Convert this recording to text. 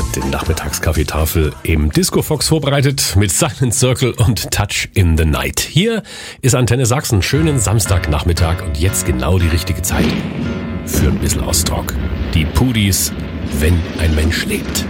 Den Nachmittagskaffeetafel im Disco Fox vorbereitet mit Silent Circle und Touch in the Night. Hier ist Antenne Sachsen. Schönen Samstagnachmittag und jetzt genau die richtige Zeit für ein bisschen Ostrock. Die Pudis, wenn ein Mensch lebt.